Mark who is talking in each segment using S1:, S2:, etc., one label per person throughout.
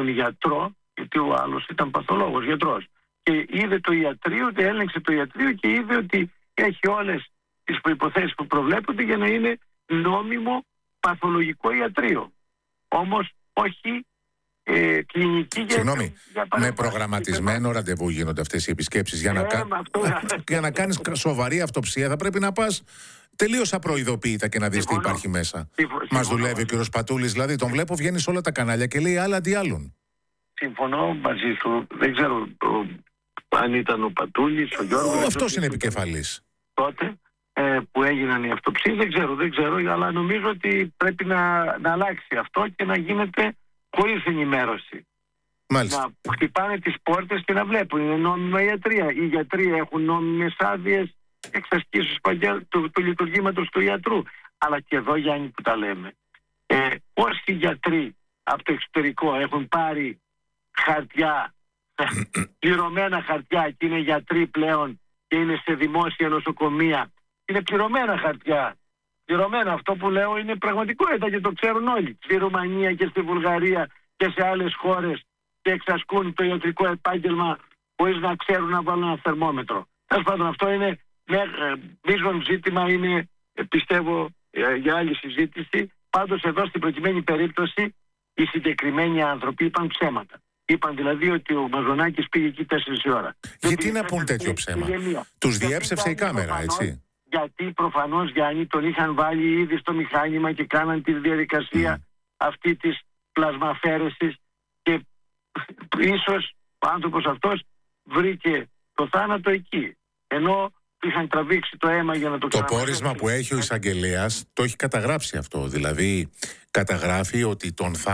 S1: τον γιατρό, γιατί ο άλλος ήταν παθολόγος, γιατρός. Και είδε το ιατρείο, έλεγξε το ιατρείο και είδε ότι έχει όλες τις προϋποθέσεις που προβλέπονται για να είναι νόμιμο παθολογικό ιατρείο. Όμως όχι κλινική.
S2: Συγγνώμη, με προγραμματισμένο ραντεβού γίνονται αυτές οι επισκέψεις. Για να κάνεις σοβαρή αυτοψία θα πρέπει να πας τελείως απροειδοποίητα και να δεις τι υπάρχει μέσα. Μας δουλεύει ο κύριος Πατούλης, δηλαδή τον βλέπω βγαίνει σε όλα τα κανάλια και λέει άλλα αντί άλλων.
S1: Συμφωνώ μαζί σου. Δεν ξέρω αν ήταν ο Πατούλης, ο Γιώργος.
S2: Αυτός είναι επικεφαλής.
S1: Τότε που έγιναν οι αυτοψίες, δεν ξέρω, αλλά νομίζω ότι πρέπει να αλλάξει αυτό και να γίνεται χωρίς ενημέρωση.
S2: Μάλιστα.
S1: Να χτυπάνε τις πόρτες και να βλέπουν. Είναι νόμιμα ιατρία. Οι γιατροί έχουν νόμιμες άδειες εξασκήσεως του λειτουργήματος του ιατρού. Αλλά και εδώ, Γιάννη, που τα λέμε. Όσοι γιατροί από το εξωτερικό έχουν πάρει χαρτιά, πληρωμένα χαρτιά και είναι γιατροί πλέον και είναι σε δημόσια νοσοκομεία, είναι πληρωμένα χαρτιά. Πληρωμένα, αυτό που λέω είναι πραγματικότητα και το ξέρουν όλοι. Στη Ρουμανία και στη Βουλγαρία και σε άλλες χώρες και εξασκούν το ιατρικό επάγγελμα χωρίς να ξέρουν να βάλουν ένα θερμόμετρο. Τέλος πάντων, αυτό είναι μείζον ζήτημα, είναι πιστεύω για άλλη συζήτηση. Πάντως εδώ στην προκειμένη περίπτωση οι συγκεκριμένοι άνθρωποι είπαν ψέματα. Είπαν δηλαδή ότι ο Μαζονάκης πήγε εκεί 4 η ώρα.
S2: Γιατί να πούν τέτοιο ψέμα? Τους διέψευσε η κάμερα, έτσι.
S1: Γιατί προφανώς, Γιάννη, τον είχαν βάλει ήδη στο μηχάνημα και κάναν τη διαδικασία αυτή της πλασμαφέρεσης και ίσως ο άνθρωπος αυτός βρήκε το θάνατο εκεί. Ενώ είχαν τραβήξει το αίμα για να το
S2: Το πόρισμα που έχει ο εισαγγελέας το έχει καταγράψει αυτό. Δηλαδή καταγράφει ότι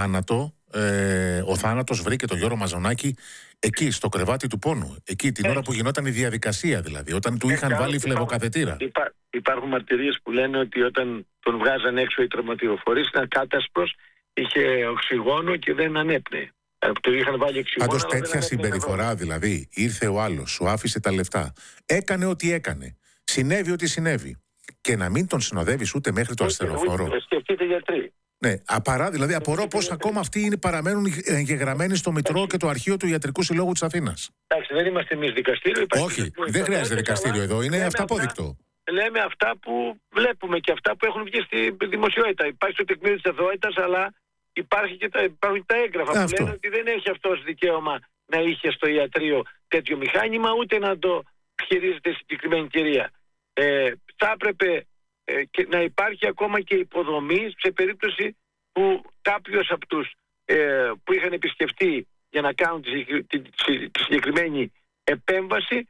S2: ο θάνατος βρήκε τον Γιώργο Μαζονάκη εκεί, στο κρεβάτι του πόνου. Εκεί την ώρα που γινόταν η διαδικασία, δηλαδή, όταν του είχαν βάλει φλεβοκαθετήρα.
S1: Υπάρχουν μαρτυρίες που λένε ότι όταν τον βγάζαν έξω οι τραυματιοφορείς ήταν κάτασπρος, είχε οξυγόνο και δεν ανέπνεε. Του είχαν βάλει οξυγόνο.
S2: Πάντως τέτοια συμπεριφορά, δηλαδή, ήρθε ο άλλος, σου άφησε τα λεφτά, έκανε ό,τι έκανε, συνέβη ό,τι συνέβη, και να μην τον συνοδεύεις ούτε μέχρι το ασθενοφόρο.
S1: Σκεφτείτε γιατροί.
S2: Ναι, δηλαδή απορώ πώς ακόμα αυτοί παραμένουν εγγεγραμμένοι στο Μητρό και το αρχείο του Ιατρικού Συλλόγου της Αθήνας.
S1: Εντάξει, δεν είμαστε εμείς δικαστήριο.
S2: Όχι, δεν χρειάζεται δικαστήριο εδώ, είναι αυταπόδεικτο.
S1: Λέμε αυτά που βλέπουμε και αυτά που έχουν βγει στη δημοσιότητα. Υπάρχει το τεκμήριο της αθωότητας, αλλά υπάρχουν τα έγγραφα που λένε ότι δεν έχει αυτός δικαίωμα να είχε στο ιατρείο τέτοιο μηχάνημα, ούτε να το χειρίζεται συγκεκριμένη κυρία. Θα έπρεπε να υπάρχει ακόμα και υποδομή σε περίπτωση που κάποιος από τους που είχαν επισκεφτεί για να κάνουν τη συγκεκριμένη επέμβαση,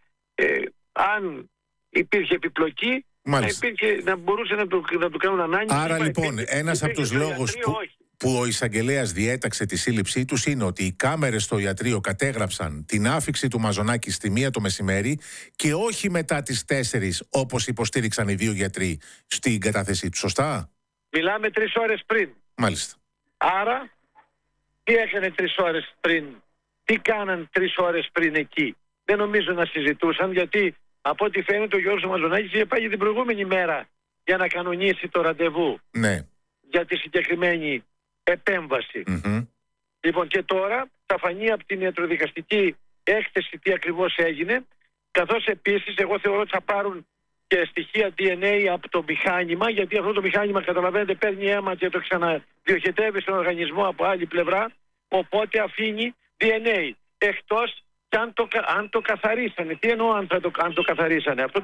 S1: αν υπήρχε επιπλοκή, να μπορούσε να το κάνουν ανάγκη.
S2: Άρα λοιπόν ένας από τους λόγους που ο εισαγγελέας διέταξε τη σύλληψή τους είναι ότι οι κάμερες στο ιατρείο κατέγραψαν την άφιξη του Μαζονάκη στη 1 το μεσημέρι και όχι μετά τις 4 όπως υποστήριξαν οι 2 γιατροί στην κατάθεσή τους. Σωστά?
S1: Μιλάμε 3 ώρες πριν.
S2: Μάλιστα.
S1: Άρα τι έκανε 3 ώρες πριν? Τι κάναν 3 ώρες πριν εκεί? Δεν νομίζω να συζητούσαν, γιατί από ό,τι φαίνεται ο Γιώργος Μαζονάκης είχε πάει την προηγούμενη μέρα για να κανονίσει το ραντεβού.
S2: Ναι.
S1: Για τη συγκεκριμένη επέμβαση. Λοιπόν, και τώρα θα φανεί από την ιατροδικαστική έκθεση τι ακριβώς έγινε, καθώς επίσης εγώ θεωρώ ότι θα πάρουν και στοιχεία DNA από το μηχάνημα, γιατί αυτό το μηχάνημα, καταλαβαίνετε, παίρνει αίμα και το ξαναδιοχετεύει στον οργανισμό από άλλη πλευρά, οπότε αφήνει DNA, εκτός και αν το καθαρίσανε. Τι εννοώ αν το καθαρίσανε? Αυτό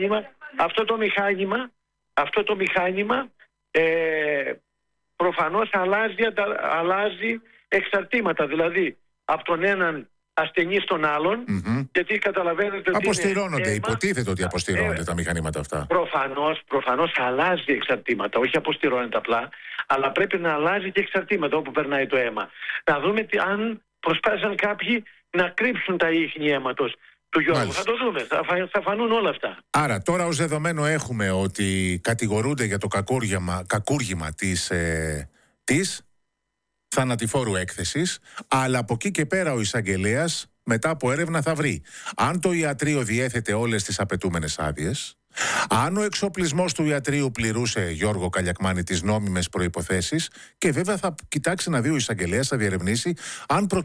S1: το μηχάνημα προφανώς αλλάζει εξαρτήματα, δηλαδή από τον έναν ασθενή στον άλλον, γιατί καταλαβαίνετε ότι
S2: αποστηρώνονται, υποτίθεται ότι αποστηρώνονται τα μηχανήματα αυτά.
S1: Προφανώς αλλάζει εξαρτήματα, όχι αποστηρώνεται απλά, αλλά πρέπει να αλλάζει και εξαρτήματα όπου περνάει το αίμα. Να δούμε αν προσπάθησαν κάποιοι να κρύψουν τα ίχνη αίματος του Γιώργου. Μάλιστα. Θα το δούμε, θα φανούν όλα αυτά.
S2: Άρα τώρα ως δεδομένο έχουμε ότι κατηγορούνται για το κακούργημα της θανατηφόρου έκθεσης, αλλά από εκεί και πέρα ο εισαγγελέας μετά από έρευνα θα βρει αν το ιατρείο διέθετε όλες τις απαιτούμενες άδειες, αν ο εξοπλισμός του ιατρείου πληρούσε, Γιώργο Καλιακμάνη, τις νόμιμες προϋποθέσεις, και βέβαια θα κοιτάξει να δει ο εισαγγελέας, θα διερευνήσει αν